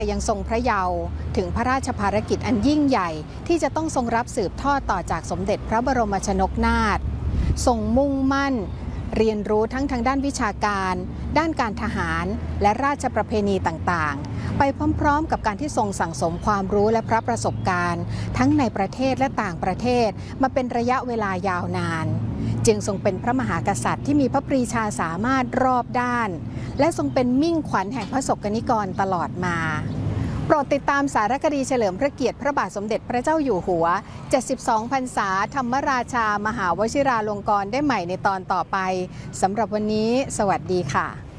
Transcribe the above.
ยังทรงพระเยาว์ถึงพระราชภารกิจอันยิ่งใหญ่ที่จะต้องทรงรับสืบทอดต่อจากสมเด็จพระบรมชนกนาถทรงมุ่งมั่นเรียนรู้ทั้งทางด้านวิชาการด้านการทหารและราชประเพณีต่างๆไปพร้อมๆกับการที่ทรงสั่งสมความรู้และพระประสบการณ์ทั้งในประเทศและต่างประเทศมาเป็นระยะเวลายาวนานจึงทรงเป็นพระมหากษัตริย์ที่มีพระปรีชาสามารถรอบด้านและทรงเป็นมิ่งขวัญแห่งพระสกนิกรตลอดมาโปรดติดตามสารคดีเฉลิมพระเกียรติพระบาทสมเด็จพระเจ้าอยู่หัว72 พรรษาธรรมราชามหาวชิราลงกรณ์ได้ใหม่ในตอนต่อไปสำหรับวันนี้สวัสดีค่ะ